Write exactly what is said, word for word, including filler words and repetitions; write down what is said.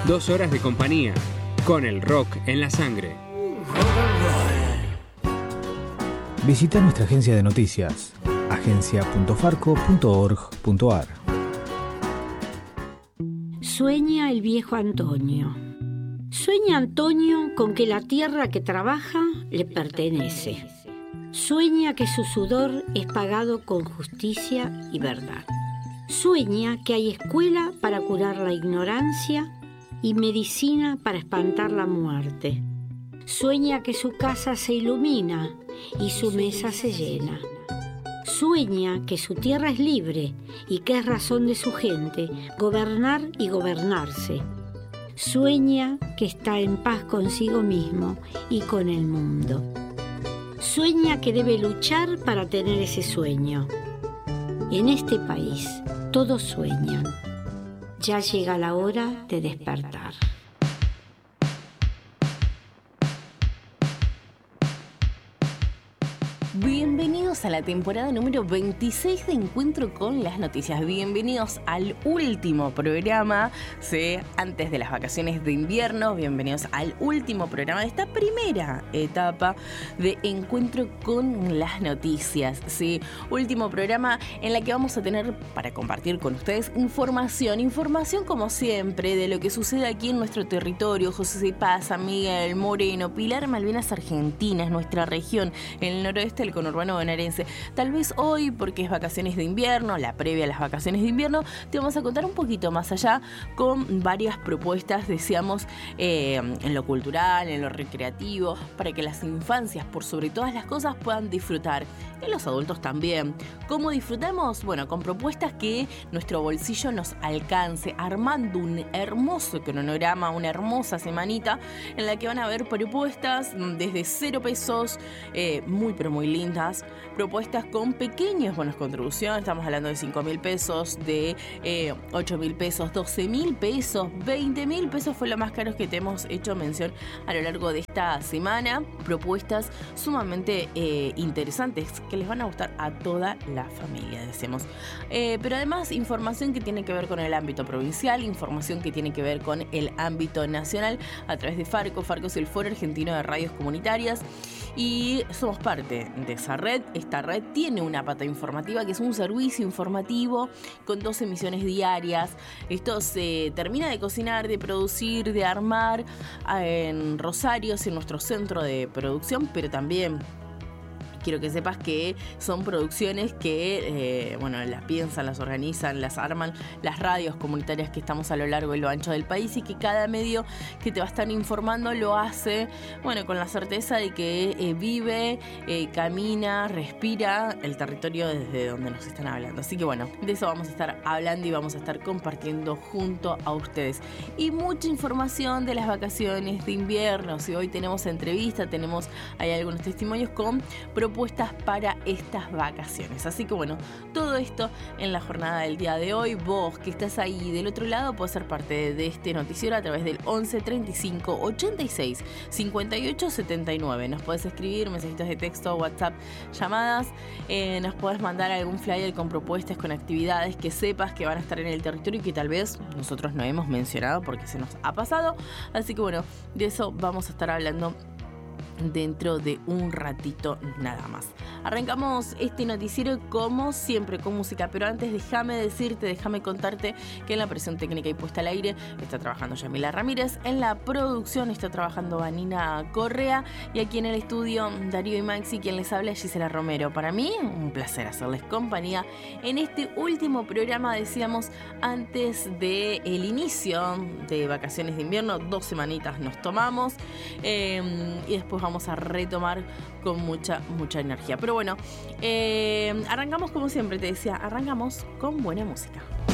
Dos horas de compañía, con el rock en la sangre. Visita nuestra agencia de noticias, agencia punto farco punto org punto ar. Sueña el viejo Antonio. Sueña Antonio con que la tierra que trabaja le pertenece. Sueña que su sudor es pagado con justicia y verdad. Sueña que hay escuela para curar la ignorancia y medicina para espantar la muerte. Sueña que su casa se ilumina y su mesa se llena. Sueña que su tierra es libre y que es razón de su gente gobernar y gobernarse. Sueña que está en paz consigo mismo y con el mundo. Sueña que debe luchar para tener ese sueño. En este país todos sueñan. Ya llega la hora de despertar. Bienvenidos a la temporada número veintiséis de Encuentro con las Noticias. Bienvenidos al último programa, ¿sí? Antes de las vacaciones de invierno. Bienvenidos al último programa de esta primera etapa de Encuentro con las Noticias, ¿sí? Último programa en la que vamos a tener para compartir con ustedes información. Información como siempre de lo que sucede aquí en nuestro territorio. José de Paz, San Miguel, Moreno, Pilar, Malvinas Argentinas, nuestra región, en el noroeste del conurbano bonaerense. Tal vez hoy, porque es vacaciones de invierno, la previa a las vacaciones de invierno, te vamos a contar un poquito más allá con varias propuestas, decíamos, eh, en lo cultural, en lo recreativo, para que las infancias, por sobre todas las cosas, puedan disfrutar. Y los adultos también. ¿Cómo disfrutamos? Bueno, con propuestas que nuestro bolsillo nos alcance, armando un hermoso cronograma, una hermosa semanita en la que van a haber propuestas desde cero pesos, eh, muy pero muy lindas, propuestas con pequeños bonos contribución. Estamos hablando de cinco mil pesos, de eh, ocho mil pesos, doce mil pesos, veinte mil pesos fue lo más caro que te hemos hecho mención a lo largo de esta semana. Propuestas sumamente eh, interesantes que les van a gustar a toda la familia, decimos. Eh, pero además información que tiene que ver con el ámbito provincial, información que tiene que ver con el ámbito nacional a través de Farco. Farco es el Foro Argentino de Radios Comunitarias y somos parte de esa red. Esta red tiene una pata informativa que es un servicio informativo con dos emisiones diarias. Esto se termina de cocinar, de producir, de armar en Rosario, en nuestro centro de producción, pero también quiero que sepas que son producciones que, eh, bueno, las piensan, las organizan, las arman las radios comunitarias que estamos a lo largo y lo ancho del país, y que cada medio que te va a estar informando lo hace, bueno, con la certeza de que eh, vive, eh, camina, respira el territorio desde donde nos están hablando. Así que bueno, de eso vamos a estar hablando y vamos a estar compartiendo junto a ustedes. Y mucha información de las vacaciones de invierno. Si hoy tenemos entrevista, tenemos, hay algunos testimonios con propuestas propuestas para estas vacaciones. Así que bueno, todo esto en la jornada del día de hoy. Vos que estás ahí del otro lado podés ser parte de este noticiero a través del once treinta y cinco ochenta y seis cincuenta y ocho setenta y nueve. Nos podés escribir mensajitos de texto, WhatsApp, llamadas. Eh, nos podés mandar algún flyer con propuestas, con actividades que sepas que van a estar en el territorio y que tal vez nosotros no hemos mencionado porque se nos ha pasado. Así que bueno, de eso vamos a estar hablando dentro de un ratito nada más. Arrancamos este noticiero como siempre con música, pero antes déjame decirte, déjame contarte que en la presión técnica y puesta al aire está trabajando Yamila Ramírez, en la producción está trabajando Vanina Correa y aquí en el estudio Darío y Maxi, quien les habla, Gisela Romero. Para mí un placer hacerles compañía en este último programa, decíamos, antes del inicio de vacaciones de invierno. Dos semanitas nos tomamos eh, y después vamos a retomar con mucha, mucha energía. Pero bueno, eh, arrancamos como siempre, te decía, arrancamos con buena música.